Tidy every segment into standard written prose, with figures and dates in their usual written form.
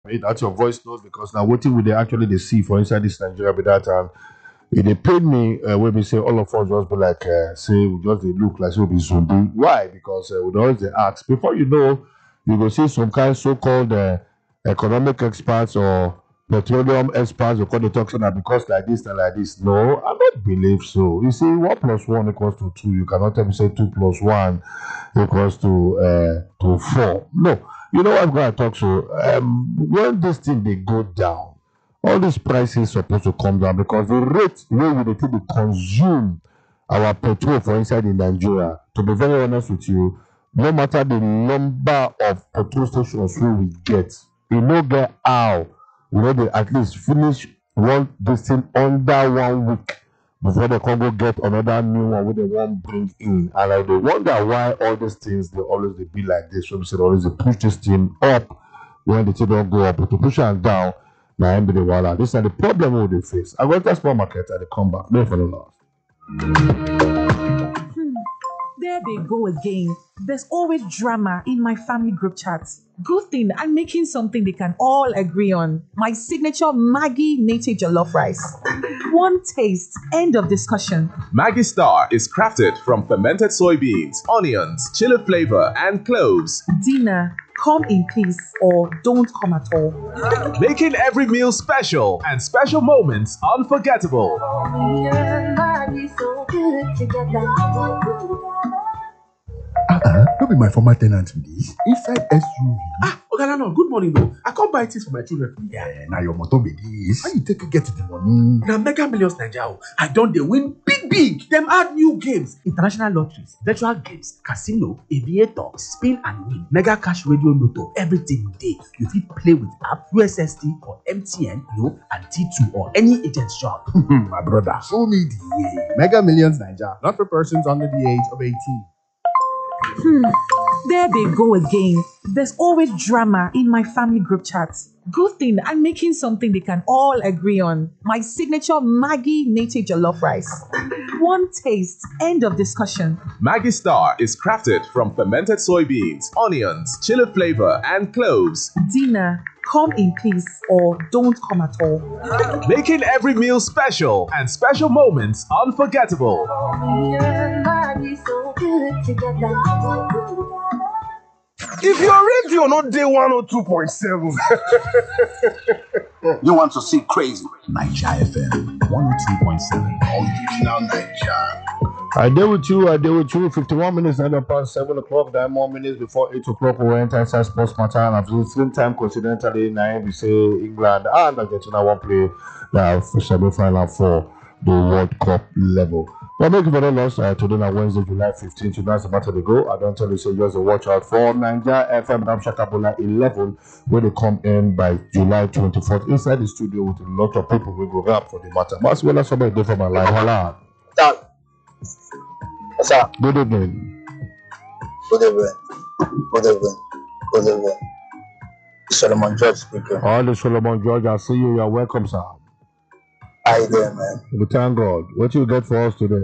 That's your voice note because now what will they actually they see for inside this Nigeria with that and it they paid me when we say all of us just be like say we just they look like so be zombie. Why? Because we always they ask before you know you go see some kind so-called economic experts or petroleum experts or call the talk so that because like this and like this. No, I don't believe so. You see, 1 plus 1 equals to 2. You cannot tell me say 2 plus 1 equals to 4. No, you know what I'm going to talk so when this thing they go down, all these prices supposed to come down because the rate where we dey take dey consume our petrol for inside in Nigeria, to be very honest with you, no matter the number of petrol stations wey we get, e no get how we no dey at least finish one this thing under 1 week before they come go get another new one wey they wan bring in. And I dey wonder why all these things dey always dey be like this. So we say they always dey push this thing up when the thing don go up, but to push am down, na im be the wahala. This na the problem wey we dey face. I go enter small market, I dey come back. Make for the last. There they go again. There's always drama in my family group chats. Good thing I'm making something they can all agree on. My signature Maggie native jollof rice. One taste, end of discussion. Maggie Star is crafted from fermented soybeans, onions, chili flavor, and cloves, Dinner, come in peace or don't come at all. making every meal special and special moments unforgettable. No be my former tenant be this. Inside SUV. Ogalano, good morning. No, I come buy things for my children. Yeah, now your motor be this. How you take get the money? Now Mega Millions Naija, I don't they win big. Them add new games, international lotteries, virtual games, casino, aviator, spin and win, Mega Cash Radio Lotto, everything day. You fit play with app, USSD or MTN, Glo and T2 or any agent shop. My brother, show me the way. Mega Millions Naija, not for persons under the age of 18. There they go again. There's always drama in my family group chats. Good thing I'm making something they can all agree on. My signature Maggie native jollof rice. One taste, end of discussion. Maggie Star is crafted from fermented soybeans, onions, chili flavor, and cloves, Dinner, come in peace or don't come at all. making every meal special and special moments unforgettable. If your radio not day 102.7, You want to see crazy? Naija FM 102.7. Original Naija. I deal with you. 51 minutes and past 7 o'clock. 9 more minutes before 8 o'clock. We enter inside Sports Matter. And at the same time, coincidentally, 9 we say England and Argentina won't play the semi-final for the World Cup level. Well, make you very lost today on Wednesday, July 15th. Tonight's about to go. I don't tell you, so just watch out for Nigeria FM Ramshakabola 11, where they come in by July 24th inside the studio with a lot of people who go rap for the matter. But as well as somebody do for my life. Hola. What's up? Good evening. Good evening. Solomon George speaking. All the Solomon George, I see you. You're welcome, sir. How you doing, man? We thank God. What you get for us today?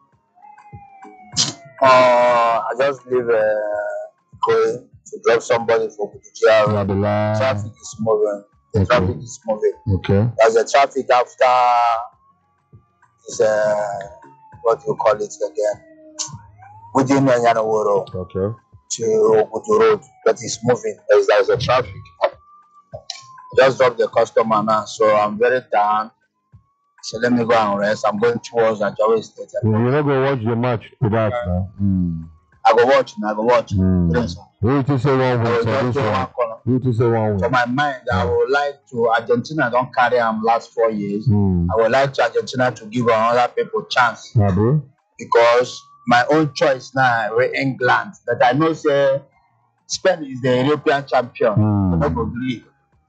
I just leave going to drop somebody for Bukikia. Babylon. Traffic is moving. The traffic is moving. Okay. There's a traffic after this, what do you call it again? Within Yanaworo Okay. to Ogudu Road, that is moving. There's a traffic. Just dropped the customer now, so I'm very down. So let me go and rest. I'm going towards Ajawa State. You're not going to watch the match to that now. I go watch now. I go watch. Yes, sir. Who to say one I win will for just this do one one? corner. Who to say one For win? my mind, I would like to Argentina don't carry them last 4 years. I would like to Argentina to give another people chance Yeah, bro. because my own choice now is England. That I know say Spain is the European champion. I don't agree.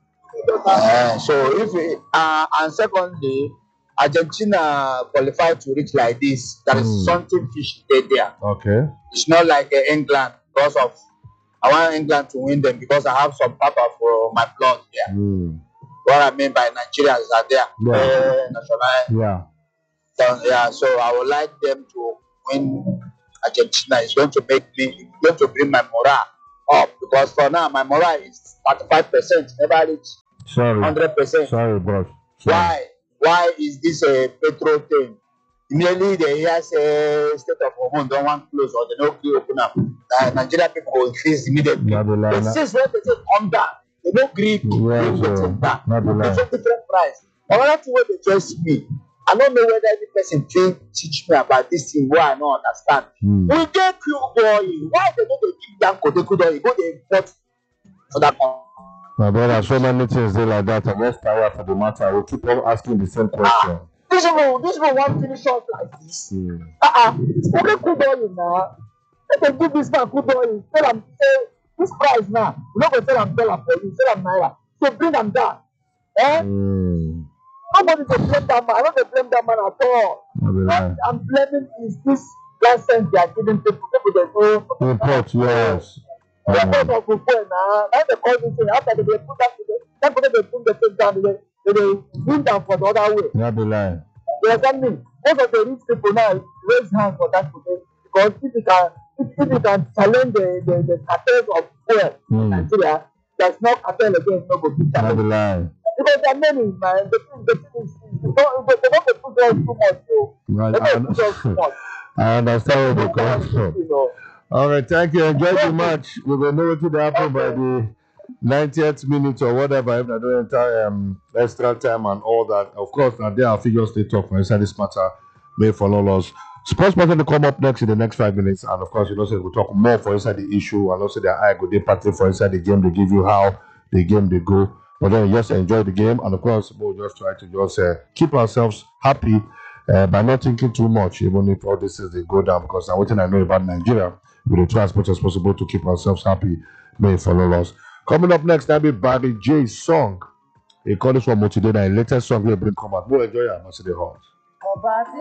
So if and secondly, Argentina qualified to reach like this, there is something fishy there. Okay. It's not like England because of I want England to win them because I have some papa for my blood there. What I mean by Nigerians are there. National. Yeah. So I would like them to win Argentina. It's going to make me, it's going to bring my morale up because for now my moral is 35%, never reach Sorry. 100%. Sorry, boss. Sorry. Why is this a petrol thing? Immediately they hear say state of hormone don't want close or they no gree open up. Nigeria people go increase immediately. Not the But line. since when they say come down, they no gree bring wetin down. Not the It's line. a different price. Another thing wey dey just me, I don't know whether any person fit teach me about this thing wey I no understand. We get crude oil. Why they no dey give Dangote crude oil? Go dey import for that country. My brother, so many things they like that. I just tired for the matter. We'll keep on asking the same question. This one want finish up like this. Okay, crude oil now. Let them give this man crude oil. Tell am say this price now. You no go sell am dollar for you. Sell am naira. So bring am down. Nobody dey blame that man. I no dey blame that man at all. What I'm blaming is this license they are giving people. People dey go Import, yes. the cost of fuel now. Now they call this thing. After they put that today, that they put the thing down. They bring down for the other way. Not the line. You understand me? Most of the rich people now raise hands for that today because if you can challenge the cartels of fuel in Nigeria, there's no cartel again. No go be Not the challenged. line. Because there are many, man. The thing is, they don't put us too much, though. Right. They don't put us too much. I understand where you're coming from. You know. All right, thank you. Enjoy the match. We will know what will happen by the 90th minute or whatever. If I don't enter extra time and all that. Of course, now there are figures they talk for inside this matter. May follow us. Sports person to come up next in the next 5 minutes. And of course, you know, so we'll talk more for inside the issue. And also, their eye go they party for inside the game. They give you how the game they go. But then just enjoy the game. And of course, we'll just try to just keep ourselves happy by not thinking too much, even if all this is they go down. Because I'm waiting I know about Nigeria. We'll try as much as possible to keep ourselves happy. May follow us. Coming up next, that'll be Barry J's song. He called this one Motivated, and latest song will bring come out. We'll enjoy it. I'm the Halls.